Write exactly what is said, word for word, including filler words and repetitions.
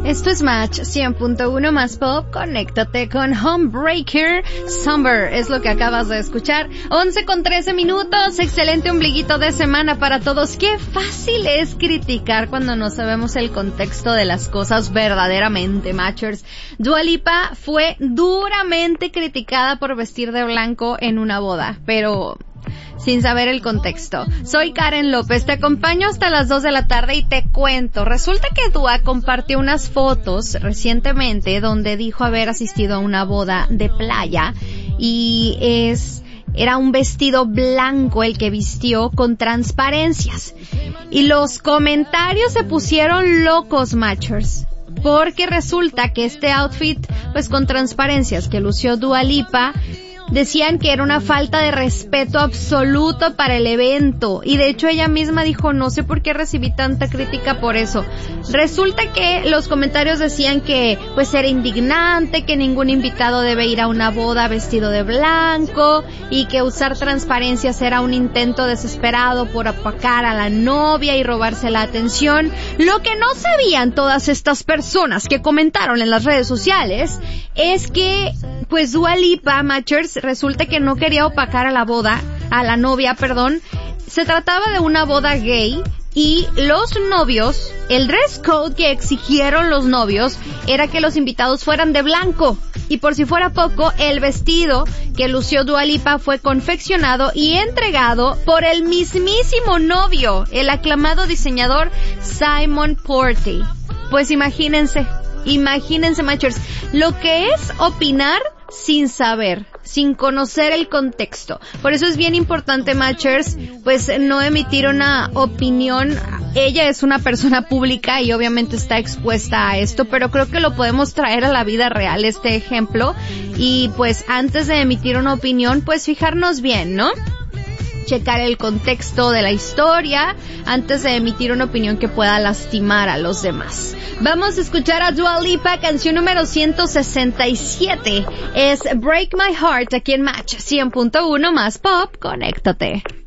Esto es Match cien punto uno más Pop. Conéctate con Homebreaker. Summer es lo que acabas de escuchar. once con trece minutos. Excelente ombliguito de semana para todos. Qué fácil es criticar cuando no sabemos el contexto de las cosas verdaderamente, Matchers. Dua Lipa fue duramente criticada por vestir de blanco en una boda, pero sin saber el contexto. Soy Karen López, te acompaño hasta las dos de la tarde y te cuento. Resulta que Dua compartió unas fotos recientemente donde dijo haber asistido a una boda de playa y es... era un vestido blanco el que vistió con transparencias. Y los comentarios se pusieron locos, Matchers, porque resulta que este outfit, pues con transparencias que lució Dua Lipa, decían que era una falta de respeto absoluto para el evento. Y de hecho ella misma dijo, no sé por qué recibí tanta crítica por eso. Resulta que los comentarios decían que pues era indignante, que ningún invitado debe ir a una boda vestido de blanco y que usar transparencias era un intento desesperado por apacar a la novia y robarse la atención. Lo que no sabían todas estas personas que comentaron en las redes sociales es que pues Dua Lipa, Matchers, resulta que no quería opacar a la boda, a la novia, perdón. Se trataba de una boda gay y los novios, el dress code que exigieron los novios era que los invitados fueran de blanco. Y por si fuera poco, el vestido que lució Dua Lipa fue confeccionado y entregado por el mismísimo novio, el aclamado diseñador Simon Porte. Pues imagínense, imagínense, Matchers, lo que es opinar sin saber, sin conocer el contexto. Por eso es bien importante, Matchers, pues no emitir una opinión. Ella es una persona pública y obviamente está expuesta a esto, pero creo que lo podemos traer a la vida real, este ejemplo. Y pues antes de emitir una opinión, pues fijarnos bien, ¿no? Checar el contexto de la historia antes de emitir una opinión que pueda lastimar a los demás. Vamos a escuchar a Dua Lipa, canción número ciento sesenta y siete. Es Break My Heart aquí en Match cien punto uno más Pop. Conéctate.